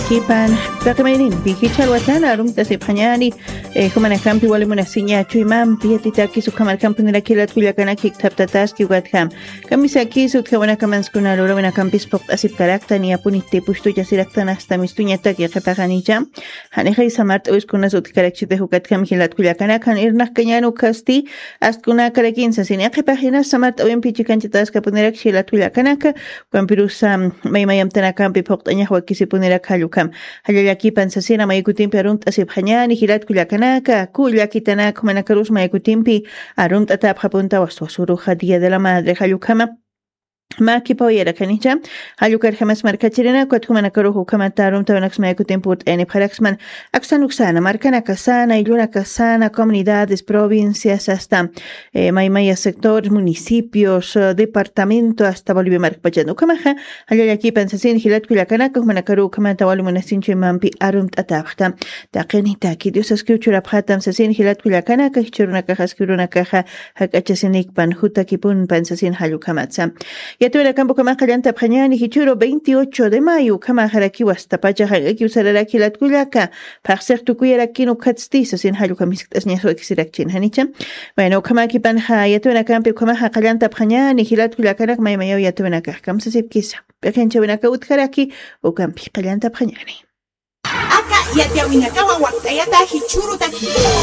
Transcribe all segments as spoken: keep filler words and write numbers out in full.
kipan takamaynin bikhichal watana arum tasib hanyani humana kampi wala munasinya chuimam piatita kisu kamar kampi nila kilat kulyakana kik taptatas kiwatkam kamisa kisu tkawana kamanskuna lora wana kampis pok asib karakta ni apunite pushtu yasiraktan hasta mistunya tak yakapaghanija hanekhay samart uskuna sut karakchite hukatkam kilat kulyakana kan irnak kanyano kasti astkuna karakinsa sin yakapagina samart awin pichikanchitas kapunerak kilat kulyakana kampirusam maymayam tana kampi pok tanya wakisipunerak haluka Halyaki pansasina maykutimpi arumt asib hanyani hilat kuyakanaka kuyaki tanak manakarus maykutimpi arumt atap hapunta waswasuruja Día de la Madre halukama Maki pawera kanija halukar jamas markachirina kwatkumana karuhu kamatarum tawanax maykutimpu eni paraxman aksanuxana marcana casana y luna casana comunidades provincias hasta eh, maymaya sectores municipios departamento hasta Bolivia markpachanu kamaja halyaki pansasin hilat kuyakana kumana karu kamata wal munasinche mampi arum tatafta taqeni taki dios escuchura phatam sasin hilat kuyakana kachiruna kajaskiruna kaja hakachasinik pan hutakipun pansasin halukamatsa Yatuera campo kama kalanta panyani hichuro veintiocho de mayo kama haraki wastapacha hagaki usararaki latkuyaka parcer tukuyara kino katstisa sin haluka misktasnya so exirachin hanicha bueno kama kipanja yatuera campo kama kalanta panyani hilatkuyaka nak maymayo yatuera kam sasipkisa pekencha wenaka utkaraki o campi kalanta panyani aka yatuera kawa waktayata hichuro taki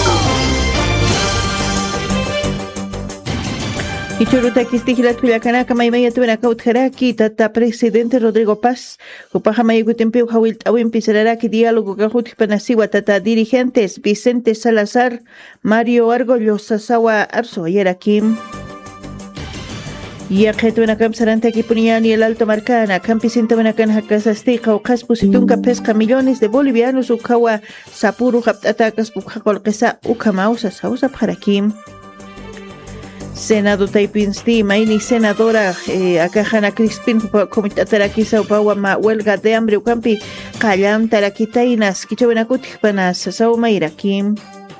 Ichuruta kistihilat kuyakana kamaymaya tuena kautjaraki tata presidente Rodrigo Paz upaja mayukutempi uhawil tawin pisararaki diálogo kahutpanasiwa tata dirigentes Vicente Salazar Mario Argollo Sasawa Arzo Yerakim Yaqetuena kamsarante kipuniani el Alto Marcana campisinta menakan hakasastika o kaspusitunka pesca millones de bolivianos ukawa sapuru haptatakas bukhakolqesa ukamausa sausa parakim Senado Taipinsti, Maini senadora eh, acá Jana Crispin, comité Tarakisa Upawa ma huelga de hambre ucampi, Callam Tarakitainas, Kichabenakutikpanas, Saumaira Kim.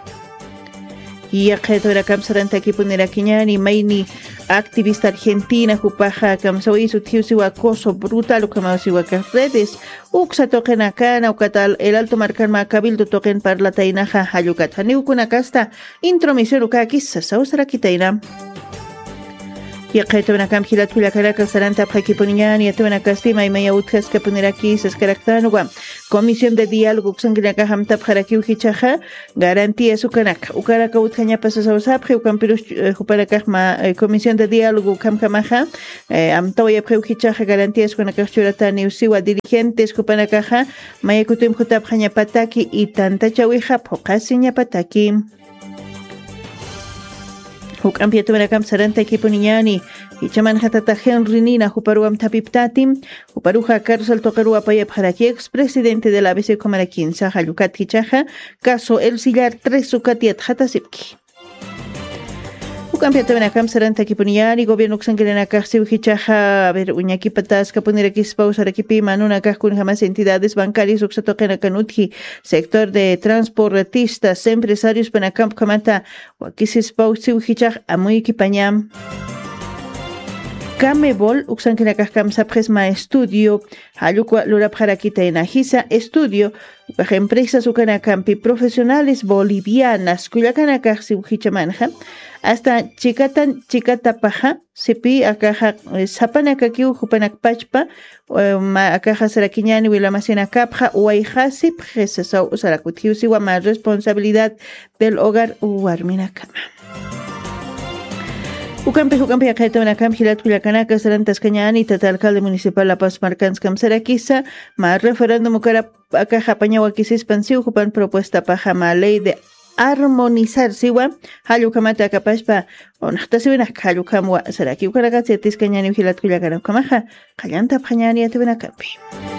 Y acá era Kamsaranta Kipunera Kiñani, Maini activista argentina, Jupaja, Kamsawi, su tío siwa acoso brutal, Ukamasiwa redes, Uxa toquen acá, Naucatal, el Alto Marcarma, Cabildo toquen para la Tainaja, Hayucat, Haniukunakasta, intromisión Ukakis, Sausarakitaina. Yaqaytuna kamhilat kuyakaraka saranta phakipunian yatuna kastima y maya utkas kapuniraki saskaractanwa Comisión de Diálogo Xangraka hamtap haraki uhichaja garantía sukanak ukaraka utkanya pasasawsapje ukampirus huparakama Comisión de Diálogo kamkamaja amtawaya uhichaja garantías kunakachurata usiwa dirigentes kupanakaja maya kutim hutap hanya pataki y tanta chawija pokasinya pataki Huk ampiatumana kam saranta kipuniani ichaman hatata Henry Nina huparuam tapiptatim huparuja Carlos Tocarua Payap Haraki ex presidente de la A B C Comaraquín Saja Yucat Hichaja caso El Sillar tres Sukatiat Hatasipki Huk ampiatumana kam saranta kipuniani gobierno xangrena kasi hichaja a ver uñaki patas kapunira kispa usarakipi manuna kahkun jamás entidades bancarias uxatoqena kanutji sector de transportistas empresarios panacamp kamata wakisis pausi hichaj amuy kipañam Camebol uxankena kahkam sapresma estudio halukwa lura parakita enajisa estudio baja empresas ukanacampi profesionales bolivianas kuyakana kahsi hichamanja hasta chikatan chikatapaja sipi akaja sapanakakiu hupanakpachpa akaja sarakiñani wilamasena kapja uayjasip jesasau sarakutiusiwa más responsabilidad del hogar uarminakama Ukampe ukampe akaitona kam hilat kuyakanaka sarantas kañani tata alcalde municipal La Paz Marcans kam sarakisa ma referéndum ukara akaja pañawakisis pansiu hupan propuesta paja ma ley de armonizar siwa halukamata kapashpa onhtasiwina halukamwa saraki ukaraka setis kañani hilat kuyakana kamaja kallanta pañani atibina kampi